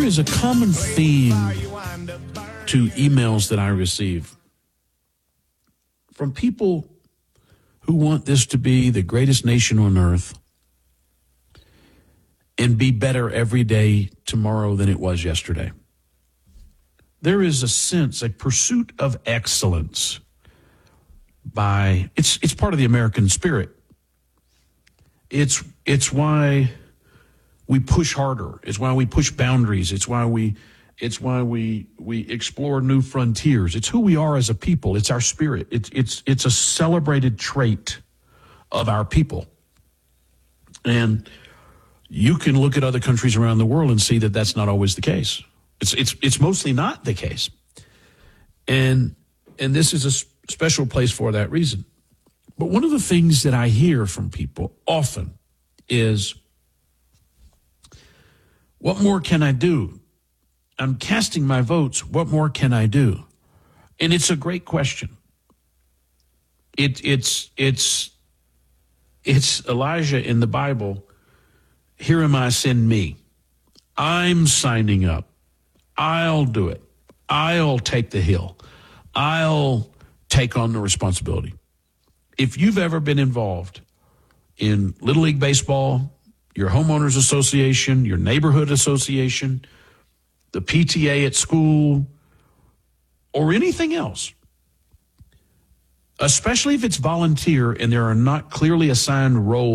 is a common theme to emails that I receive from people who want this to be the greatest nation on earth and be better every day tomorrow than it was yesterday. There is a sense, a pursuit of excellence by, it's part of the American spirit. It's why we push harder. It's why we push boundaries. It's why we explore new frontiers. It's who we are as a people. It's our spirit. It's a celebrated trait of our people. And you can look at other countries around the world and see that that's not always the case. It's mostly not the case. And this is a special place for that reason. But one of the things that I hear from people often is, what more can I do? I'm casting my votes. What more can I do? And it's a great question. It's Elijah in the Bible. Here am I, send me. I'm signing up. I'll do it. I'll take the hill. I'll take on the responsibility. If you've ever been involved in Little League Baseball, your homeowners association, your neighborhood association, the PTA at school, or anything else, especially if it's volunteer and there are not clearly assigned roles